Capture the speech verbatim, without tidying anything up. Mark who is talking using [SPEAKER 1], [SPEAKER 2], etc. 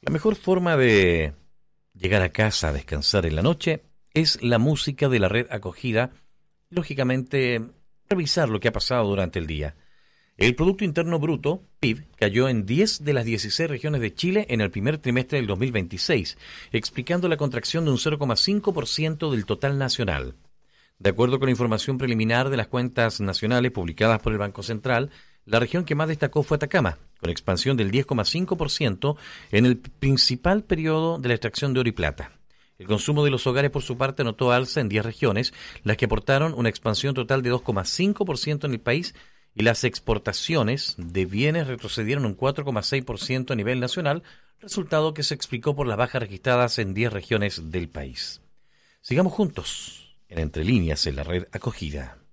[SPEAKER 1] La mejor forma de llegar a casa a descansar en la noche es la música de la red acogida. Lógicamente, revisar lo que ha pasado durante el día. El Producto Interno Bruto, P I B, cayó en diez de las dieciséis regiones de Chile en el primer trimestre del dos mil veintiséis, explicando la contracción de un cero coma cinco por ciento del total nacional. De acuerdo con la información preliminar de las cuentas nacionales publicadas por el Banco Central, la región que más destacó fue Atacama, con expansión del diez coma cinco por ciento en el principal periodo de la extracción de oro y plata. El consumo de los hogares, por su parte, anotó alza en diez regiones, las que aportaron una expansión total de dos coma cinco por ciento en el país, y las exportaciones de bienes retrocedieron un cuatro coma seis por ciento a nivel nacional, resultado que se explicó por las bajas registradas en diez regiones del país. Sigamos juntos en Entre Líneas en la red acogida.